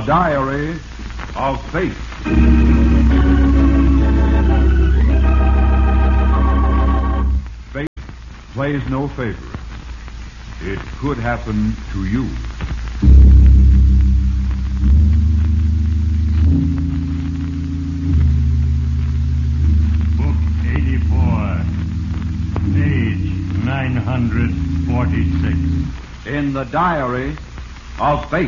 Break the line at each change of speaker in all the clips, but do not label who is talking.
Diary of Fate. Fate plays no favorites. It could happen to you.
Book 84, page 946.
In the Diary of Fate.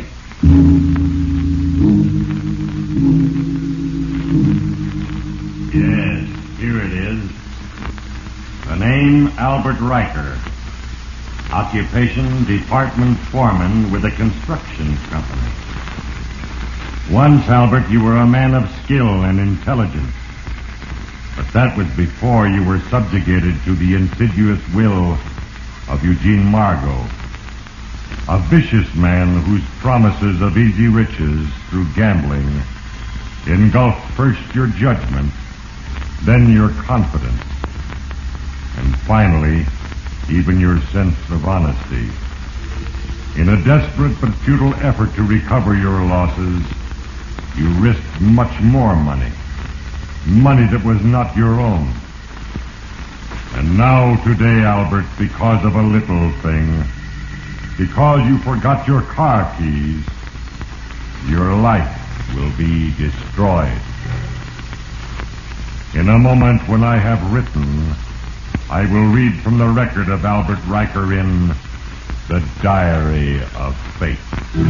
Yes, here it is. The name, Albert Riker. Occupation, department foreman with a construction company. Once, Albert, you were a man of skill and intelligence. But that was before you were subjugated to the insidious will of Eugene Margot. A vicious man whose promises of easy riches through gambling engulfed first your judgment, then your confidence, and finally, even your sense of honesty. In a desperate but futile effort to recover your losses, you risked much more money that was not your own. And now today, Albert, because of a little thing, because you forgot your car keys, your life will be destroyed. In a moment when I have written, I will read from the record of Albert Riker in The Diary of Fate.